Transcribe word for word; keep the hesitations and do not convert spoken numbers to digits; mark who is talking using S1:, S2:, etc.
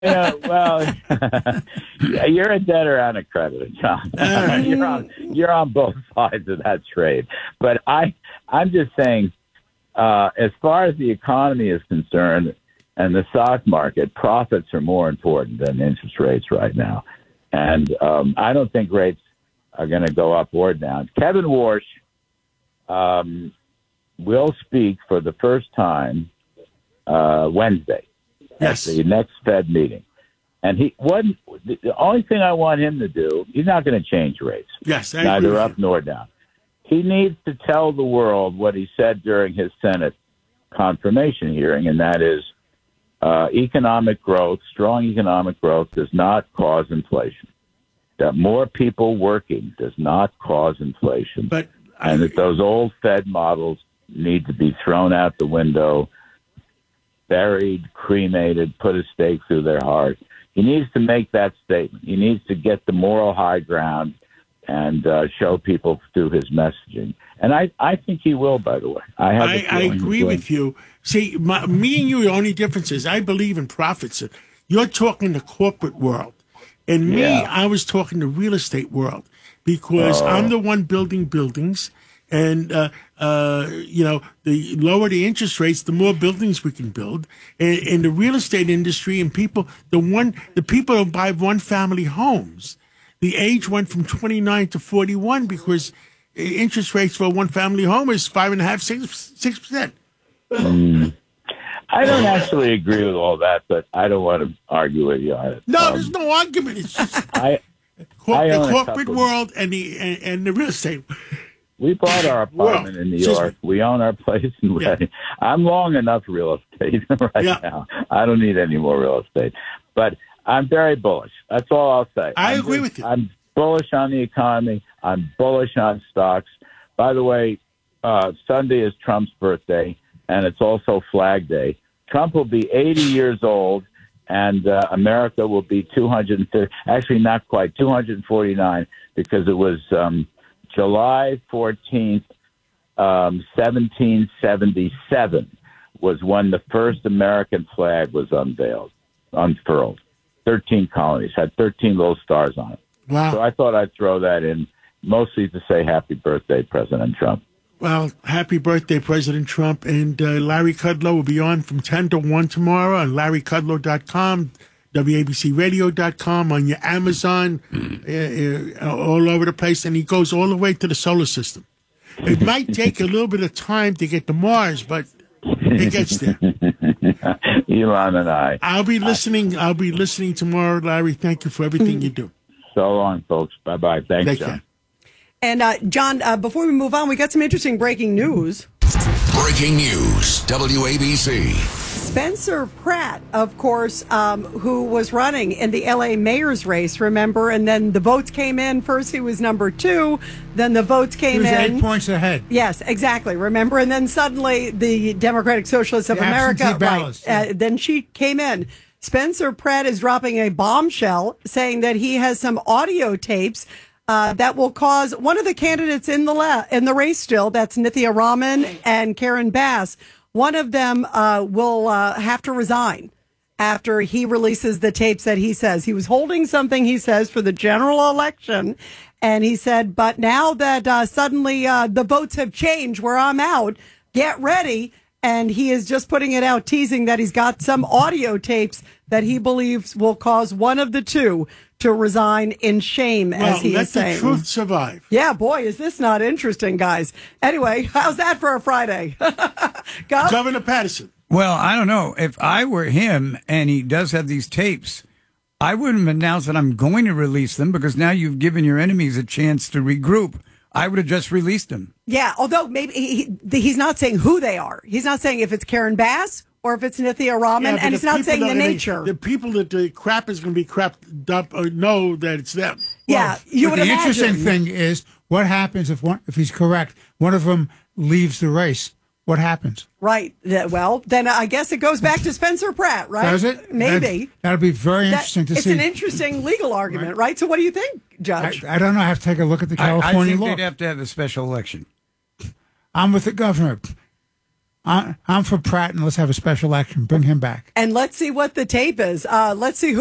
S1: Yeah, well, you're a debtor and a creditor, John. you're on you're on both sides of that trade. But I I'm just saying, uh, as far as the economy is concerned and the stock market, profits are more important than interest rates right now. And um, I don't think rates are going to go up or down. Kevin Warsh um, will speak for the first time uh, Wednesday.
S2: Yes.
S1: At the next Fed meeting. And he wasn't, the only thing I want him to do, he's not going to change rates.
S2: Yes, I
S1: neither
S2: agree
S1: up nor down. He needs to tell the world what he said during his Senate confirmation hearing, and that is uh, economic growth, strong economic growth does not cause inflation. That more people working does not cause inflation.
S2: But
S1: and
S2: I,
S1: that those old Fed models need to be thrown out the window, buried, cremated, put a stake through their heart. He needs to make that statement. He needs to get the moral high ground and uh, show people through his messaging. And I, I think he will, by the way. I have.
S2: I, I agree with you. See, my, me and you, the only difference is I believe in profits. You're talking the corporate world. And me,
S1: Yeah.
S2: I was talking the real estate world because
S1: Oh.
S2: I'm the one building buildings. And, uh, uh, you know, the lower the interest rates, the more buildings we can build. And in the real estate industry and people, the one, the people who buy one family homes, the age went from twenty-nine to forty-one because interest rates for a one family home is five and a half, six, six percent.
S1: Mm. I don't actually agree with all that, but I don't want to argue with you on it.
S2: No,
S1: Um,
S2: there's no argument. It's just
S1: I,
S2: cor-
S1: I
S2: the
S1: own a
S2: corporate
S1: couple-
S2: world and the, and, and the real estate.
S1: We bought our apartment
S2: Well,
S1: in New
S2: excuse
S1: York. We own our place in
S2: Yeah.
S1: Reading. I'm long enough real estate right
S2: Yeah.
S1: now. I don't need any more real estate. But I'm very bullish. That's all I'll say.
S2: I
S1: I'm
S2: agree
S1: just-
S2: with you.
S1: I'm bullish on the economy. I'm bullish on stocks. By the way, uh, Sunday is Trump's birthday, and it's also Flag Day. Trump will be eighty years old, and uh, America will be two hundred fifty. Actually, not quite, two hundred forty-nine, because it was um, July fourteenth, um, seventeen seventy-seven was when the first American flag was unveiled, unfurled. thirteen colonies, had thirteen little stars on it.
S2: Wow.
S1: So I thought I'd throw that in, mostly to say happy birthday, President Trump.
S2: Well, happy birthday, President Trump. And uh, Larry Kudlow will be on from ten to one tomorrow on larry kudlow dot com, W A B C radio dot com, on your Amazon, uh, uh, all over the place. And he goes all the way to the solar system. It might take a little bit of time to get to Mars, but he gets there.
S1: Elon and I.
S2: I'll be listening. I'll be listening tomorrow, Larry. Thank you for everything you do.
S1: So long, folks. Bye-bye. Thanks,
S2: Take
S1: John.
S2: care.
S3: And uh, John, uh, before we move on, we got some interesting breaking news.
S4: Breaking news, W A B C.
S3: Spencer Pratt, of course, um, who was running in the L A mayor's race, remember? And then the votes came in. First, he was number two. Then the votes
S5: He
S3: came
S5: was
S3: in.
S5: eight points ahead.
S3: Yes, exactly. Remember? And then suddenly the Democratic Socialists of
S5: The
S3: America,
S5: absentee ballots,
S3: right,
S5: yeah.
S3: uh, then she came in. Spencer Pratt is dropping a bombshell saying that he has some audio tapes uh, that will cause one of the candidates in the la- in the race still, that's Nithya Raman and Karen Bass, one of them uh, will uh, have to resign after he releases the tapes that he says. He was holding something, he says, for the general election. And he said, but now that uh, suddenly uh, the votes have changed where I'm out, get ready. And he is just putting it out, teasing that he's got some audio tapes that he believes will cause one of the two to resign in shame,
S2: Well,
S3: as he
S2: let
S3: is
S2: the
S3: saying.
S2: truth survive.
S3: Yeah, boy, is this not interesting, guys. Anyway, how's that for a Friday? Go.
S2: Governor Patterson.
S6: Well, I don't know. If I were him and he does have these tapes, I wouldn't announce that I'm going to release them because now you've given your enemies a chance to regroup. I would have just released them.
S3: Yeah, although maybe he, he, he's not saying who they are. He's not saying if it's Karen Bass or if it's Nithya Raman,
S2: Yeah, but
S3: and
S2: the
S3: he's not
S2: people
S3: saying
S2: that
S3: the
S2: are gonna-
S3: nature.
S2: The people that the crap is going to be crapped up uh, know that it's them.
S3: yeah, you
S5: But
S3: would
S5: the
S3: imagine.
S5: interesting thing is what happens if one, if he's correct, one of them leaves the race. What happens?
S3: Right. Th- Well, then I guess it goes back to Spencer Pratt, right?
S5: Does it?
S3: Maybe.
S5: That, that'll be very
S3: That-
S5: interesting to
S3: it's
S5: see.
S3: an interesting legal argument, right? So what do you think,
S5: I,
S3: Judge?
S5: I don't know. I have to take a look at the
S6: I, I
S5: California
S6: think
S5: law.
S6: they'd have to have a special election.
S5: I'm with the governor. I, I'm for Pratt, and let's have a special election. Bring him back.
S3: And let's see what the tape is. Uh, let's see who.